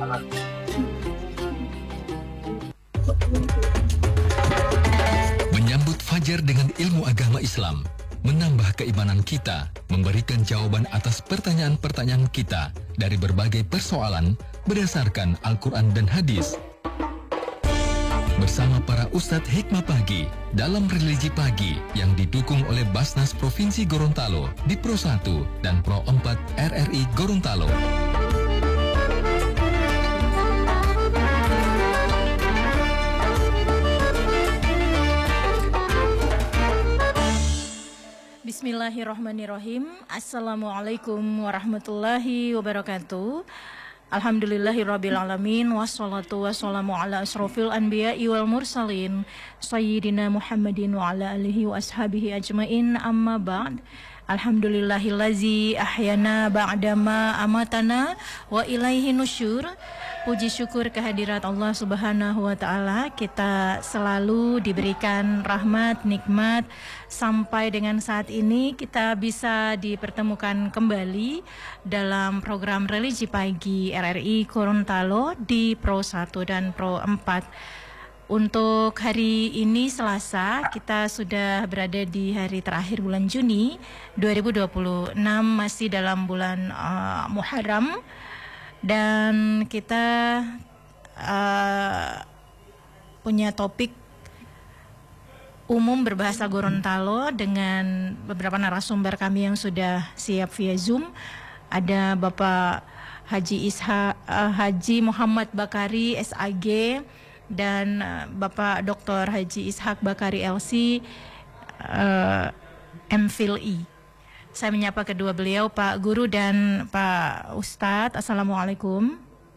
Menyambut Fajar dengan ilmu agama Islam, menambah keimanan kita, memberikan jawaban atas pertanyaan-pertanyaan kita dari berbagai persoalan berdasarkan Al-Quran dan Hadis. Bersama para Ustadz Hikmah Pagi dalam Religi Pagi yang didukung oleh Basnas Provinsi Gorontalo di Pro 1 dan Pro 4 RRI Gorontalo. Bismillahirrahmanirrahim. Assalamualaikum warahmatullahi wabarakatuh. Alhamdulillahirrabbilalamin. Wassalatu wassalamu ala asrofil anbiya'i wal mursalin Sayyidina Muhammadin wa ala alihi wa ashabihi ajmain, amma ba'd. Alhamdulillahillazi ahyana ba'dama amatana wa ilaihi nusyur. Puji syukur kehadirat Allah Subhanahu wa Ta'ala. Kita selalu diberikan rahmat, nikmat, sampai dengan saat ini kita bisa dipertemukan kembali dalam program Religi Pagi RRI Gorontalo di Pro 1 dan Pro 4. Untuk hari ini Selasa, kita sudah berada di hari terakhir bulan Juni 2026, masih dalam bulan Muharram. Dan kita punya topik umum berbahasa Gorontalo dengan beberapa narasumber kami yang sudah siap via Zoom. Ada Bapak Haji Muhammad Bakari SAG dan Bapak Dr. Haji Ishak Bakari LC MPhilI. Saya menyapa kedua beliau, Pak Guru dan Pak Ustadz. Assalamualaikum.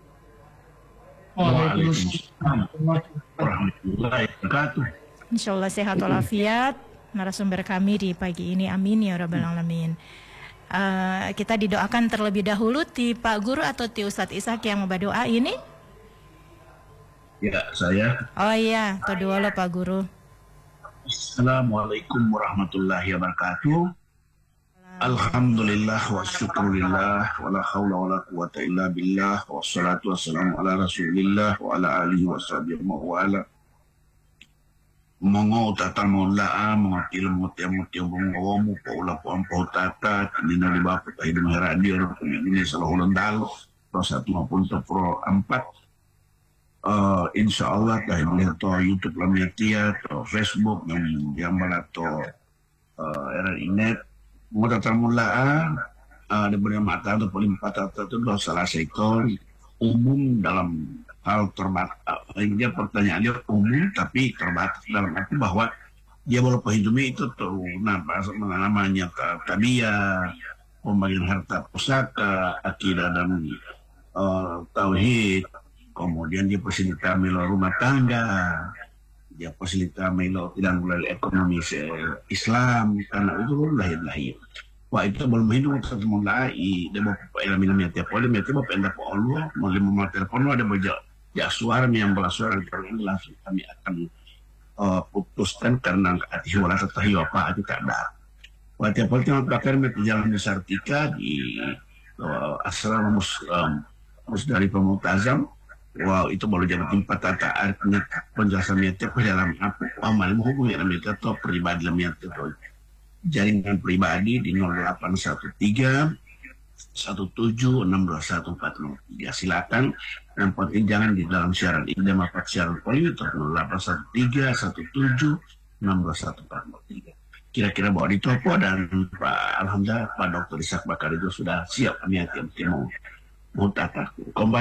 Waalaikumsalam warahmatullahi wabarakatuh. Insya Allah sehat walafiat narasumber kami di pagi ini. Amin ya rabbal alamin. Kita didoakan terlebih dahulu ti Pak Guru atau ti Ustadz Ishak yang mau berdoa ini? Ya, saya. Oh iya, kedua lo Pak Guru. Assalamualaikum warahmatullahi wabarakatuh. Alhamdulillah wa syukurillah wa la hawla wa la quwata illa billah wa salatu wassalamu ala rasulillah wa ala alihi wa sahbihi wa ala mongo tata mola mengatil mutia bongo paula pompo tata kanina di bapu tahidu radio ini salah ulang dalo Pro 1 maupun Pro 4. Insyaallah tahidu to YouTube lamia to Facebook yang balato RRI net Mudah termula diberi mata atau pelimpat itu salah sektor umum dalam hal terbatas. Dia pertanyaannya umum tapi terbatas dalam arti bahwa dia boleh menghidupnya itu tuh namanya tarbiyah, pembagian harta pusaka, akidah dan tauhid, kemudian dia fasilita melo rumah tangga, dia fasilita melo tidak mulai ekonomi Islam karena itu lahir. Wah itu belum hidup satu mulai dia bapak ilmu tiap pola tiap bapak anda Allah mulai memakai telepon ada banyak ya suara yang bersuara ini langsung kami akan putuskan karena hati wala tetahi apa itu tak ada. Wah tiap pola tiap bakar jalan di Sartika di asrama Musdari Pemutazam. Wow, itu baru jadi tempat tata artinya penjelasan tiap dalam apa amal menghubungi dalam atau pribadi dalam itu jaringan pribadi di 0813 17621403. Silakan, yang penting jangan di dalam siaran ini dapat siaran politik 0813 17621403. Kira-kira bawa di topo dan Alhamdulillah Pak Dr. Ishak Bakari itu sudah siap kami mau tata kembali.